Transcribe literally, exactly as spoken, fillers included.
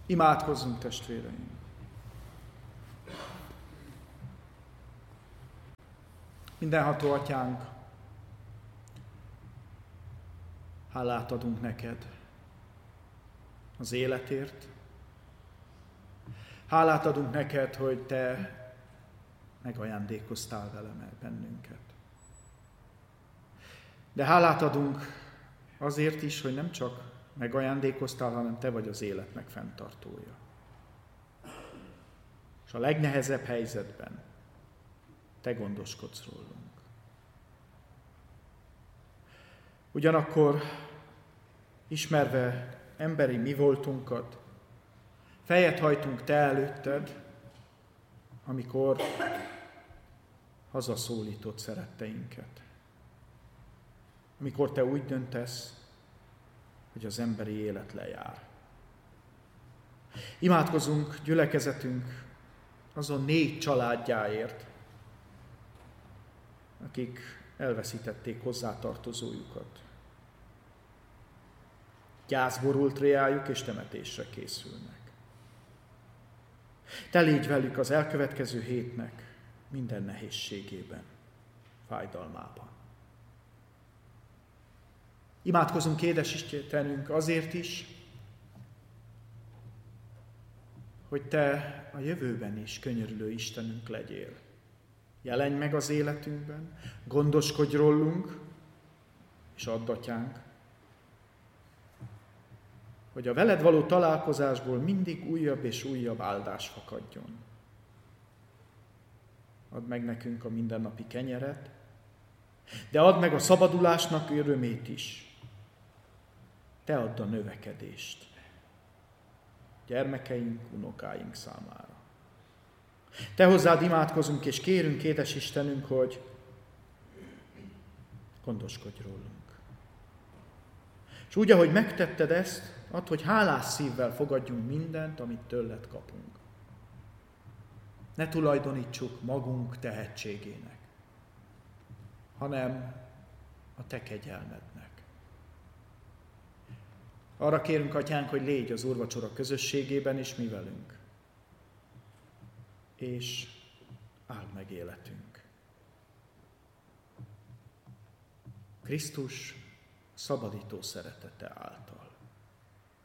Imádkozzunk, testvéreim! Mindenható Atyánk, hálát adunk neked az életért. Hálát adunk neked, hogy te megajándékoztál vele bennünket. De hálát adunk azért is, hogy nem csak megajándékoztál, hanem te vagy az életnek fenntartója. És a legnehezebb helyzetben te gondoskodsz rólunk. Ugyanakkor, ismerve emberi mi voltunkat, fejet hajtunk te előtted, amikor hazaszólítod szeretteinket. Amikor te úgy döntesz, hogy az emberi élet lejár. Imádkozunk gyülekezetünk azon négy családjáért, akik elveszítették hozzátartozójukat. Gyász borult reájuk, és temetésre készülnek. Te légy velük az elkövetkező hétnek minden nehézségében, fájdalmában. Imádkozunk, édes Istenünk, azért is, hogy te a jövőben is könyörülő Istenünk legyél. Jelenj meg az életünkben, gondoskodj rólunk, és add, Atyánk, hogy a veled való találkozásból mindig újabb és újabb áldás fakadjon. Add meg nekünk a mindennapi kenyeret, de add meg a szabadulásnak örömét is. Te add a növekedést gyermekeink, unokáink számára. Te hozzád imádkozunk és kérünk, édes Istenünk, hogy gondoskodj rólunk. És úgy, ahogy megtetted ezt, add, hogy hálás szívvel fogadjunk mindent, amit tőled kapunk. Ne tulajdonítsuk magunk tehetségének, hanem a te kegyelmednek. Arra kérünk, Atyánk, hogy légy az úrvacsora közösségében is mi velünk. És áld meg életünk. Krisztus szabadító szeretete által.